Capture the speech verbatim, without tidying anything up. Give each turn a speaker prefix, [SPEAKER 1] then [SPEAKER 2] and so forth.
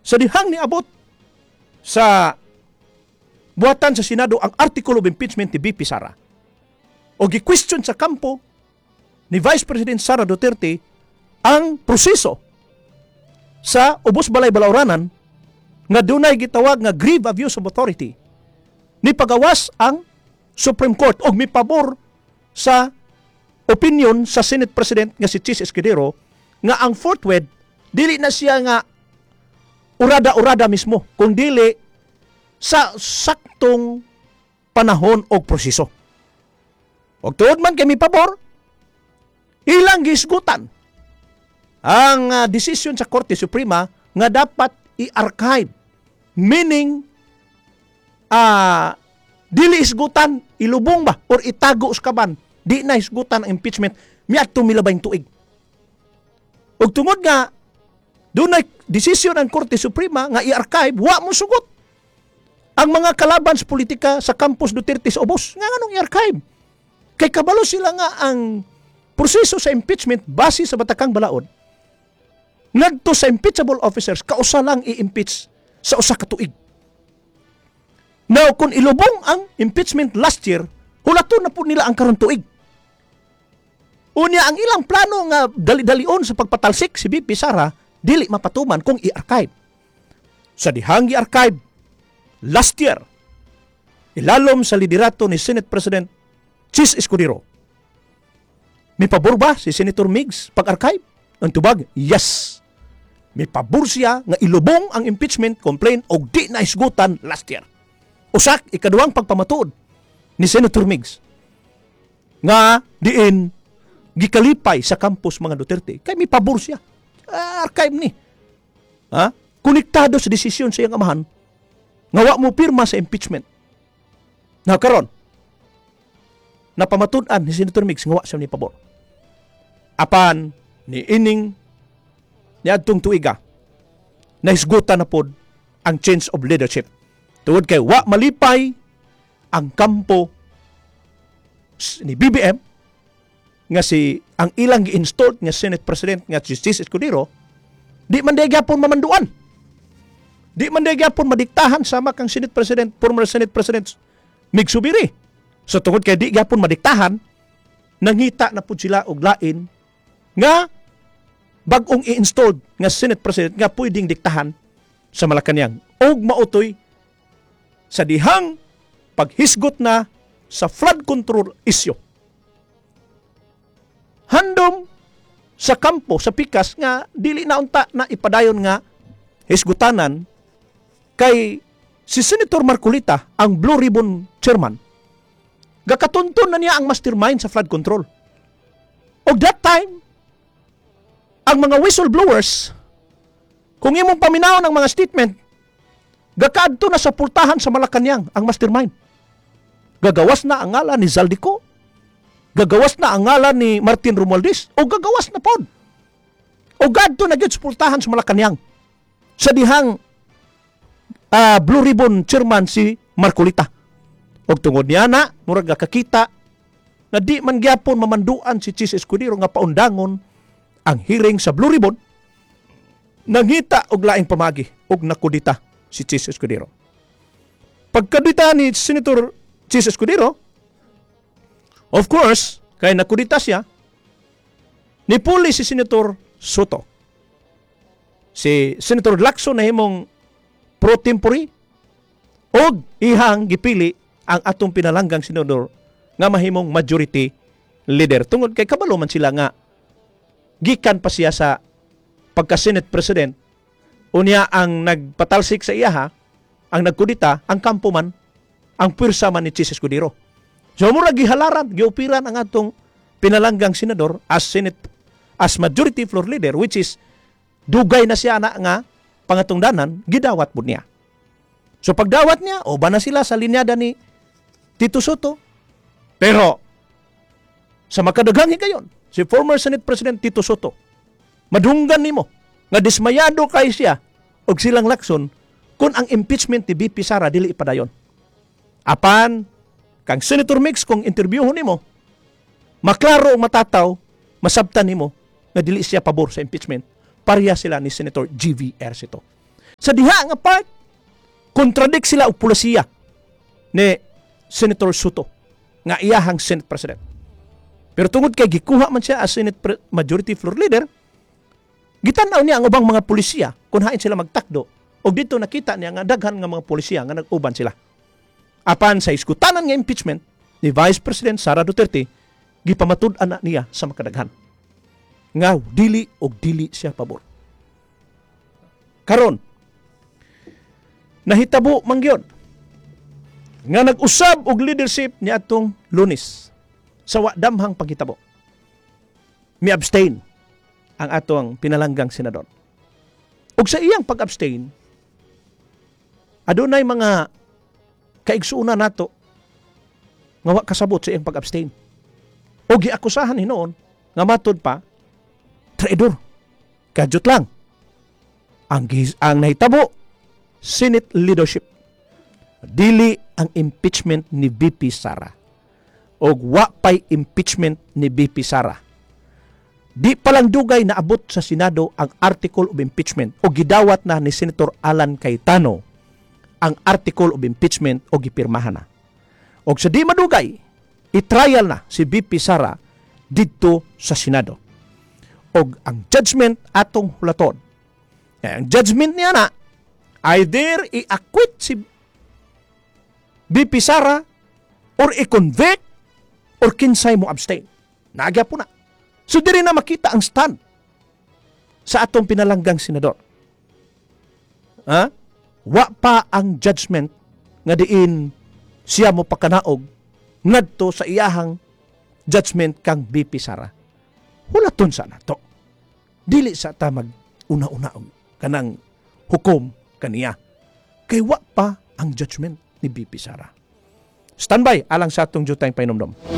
[SPEAKER 1] Sa dihang ni abot sa buhatan sa Senado ang Article of Impeachment ni B P Sara. O gi-question sa kampo ni Vice President Sara Duterte ang proseso sa ubos balay balauranan nga dunay gitawag nga grave abuse of authority ni pagawas ang Supreme Court og mipabor sa opinion sa Senate President nga si Chis Escudero nga ang fourth wed dili na siya nga urada-urada mismo kung dili sa saktong panahon o proseso. Og tuod man kay mipabor, ilang gisgutan ang uh, desisyon sa Korte Suprema nga dapat i-archive. Meaning, uh, dili isgutan, ilubong ba or itago sa kaban, di na isgutan ang impeachment, miat tumilabayng tuig. Og tungod nga, doon na desisyon ng Korte Suprema nga i-archive, wa mo sugot. Ang mga kalaban sa politika sa Campus Duterte sa ubos, nga anong i-archive? Kay kabalo sila nga ang proseso sa impeachment base sa Batakang Balaod. Ngadto sa impeachable officers, kausa lang i-impeach sa usa ka tuig. Now, kung ilubong ang impeachment last year, hulaton na po nila ang karon tuig. Unya, ang ilang plano nga dali-dalion sa pagpatalsik si B P Sara, dili mapatuman kung i-archive. Sa dihang i-archive, last year, ilalom sa liderato ni Senate President Chis Escudero. May pabor ba si Senator Migs pag-archive? Ang tubag, yes. May pabor siya nga ilubong ang impeachment complaint o di na isgutan last year. Usak, ikaduhang pagpamatuod ni Senator Migs nga diin gikalipay sa campus mga Duterte. Kaya may pabor siya. Uh, archive ni. Ha? Konektado sa desisyon sa iyang amahan nga wa mo pirma sa impeachment. Na karon, napamatudan ni Senator Migs nga wa siya ni pabor. Apan ni ining ni adtong tuiga naisgutan na pod ang change of leadership. Tuod kay wa malipay ang kampo ni B B M nga si ang ilang gi-installed nga Senate President nga si Chis Escudero, di man day gyapon mamanduan. Di man day gyapon madiktahan sama kang Senate President, former Senate President Mig Subiri. So tungod kay di gyapon madiktahan, nangita na pud sila og lain nga bag-ong i-installed nga Senate President nga pwedeng diktahan sa Malacañang og mautoy sa dihang paghisgot na sa flood control issue. Handom sa kampo, sa pikas nga dili na unta na ipadayon nga hisgutanan kay si Senator Marcolita, ang Blue Ribbon Chairman, gakatunton na niya ang mastermind sa flood control. Og that time, ang mga whistleblowers, kung imong paminaw ng mga statement, gakaadto na sa pultahan sa Malacañang ang mastermind. Gagawas na ang ngalan ni Zaldico, gagawas na ang ngalan ni Martin Romualdez, o gagawas na pod. O gadto na gyud sa pultahan sa Malacañang. Sa dihang uh, Blue Ribbon Chairman si Marcolita. Og tungod niya na, murag kakita na di man gyapon mamanduan si Chis Escudero nga paundangon ang hearing sa Blue Ribbon, nangita og laing pamagi og nakudita si Chis Escudero. Pagkadita ni Senator Chis Escudero, of course, kay nakudita siya, nipuli si Senator Soto. Si Senator Lacson na himong pro tempore og ihang gipili ang atong pinalanggang senador nga mahimong majority leader. Tungod kay kabalo man sila nga gikan pa siya sa pagka-Senate President, unya ang nagpatalsik sa iyaha, ang nagkudita, ang kampo man, ang pwersa man ni Chis Escudero. So mura gihalaran, giupiran ang atong pinalanggang senador as Senate, as majority floor leader, which is dugay na siya na nga pangatungdanan, gidawat po niya. So pagdawat niya, o ba na sila sa linyada ni Tito Soto? Pero sa makadaghang higayon, si former Senate President Tito Soto, madunggan nimo nga dismayado kay siya og silang Lacson kung ang impeachment ni B P Sara dili ipadayon. Apan kang Senator Mix kung interviewon nimo, maklaro og matataw, masabtan nimo nga dili siya pabor sa impeachment. Pareha sila ni Senator G V Ercito. Sa diha nga part, contradict sila og pulisiya ni Senator Soto nga iyahang Senate President. Pero tungod kay gikuha man siya as Senate Pre- Majority Floor Leader, gitanaw niya ang ubang mga pulisiya kung hain sila magtakdo o dito nakita niya nga daghan nga mga pulisiya nga nag-uban sila. Apan sa iskutanan nga impeachment ni Vice President Sara Duterte, gipamatud-an na niya sa makadaghan. Nga dili og dili siya pabor. Karon, nahitabo mangyon nga nag-usab og leadership ni atong Lunes sa wadamhang paghitabo. Mi-abstain ang atong pinalanggang senador. Ug sa iyang pag-abstain, adunay mga kaigsuuna nato nga wa kasabot sa iyang pag-abstain. O giakusahan hinoon nga matod pa traidor. Kadyot lang. Ang ang nahitabo Senate leadership dili ang impeachment ni V P Sara. Og wa pay impeachment ni V P Sara. Di palang dugay na abot sa Senado ang article of impeachment o gidawat na ni Senator Alan Cayetano ang article of impeachment o gipirmahan na. Og sa di madugay, i-trial na si V P Sara didto sa Senado. Og ang judgment atong hulaton. Eh, ang judgment niya na, either i-acquit si V P Sara or i-convict or kinsay mo abstain. Nagya po na. So diri na makita ang stand sa atong pinalanggang senador. Ha? Wa pa ang judgment nga diin siya mo pakanaog ngadto sa iyahang judgment kang V P Sara. Hulaton sa nato. Dili sa ta mag una-unaog kanang hukom kaniya. Kay wa pa ang judgment ni V P Sara. Standby alang sa atong jutay painomdom.